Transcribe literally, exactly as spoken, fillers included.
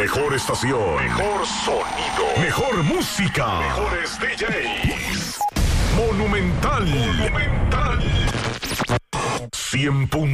Mejor estación. Mejor sonido. Mejor música. Mejores D Js. Monumental. Monumental. cien punto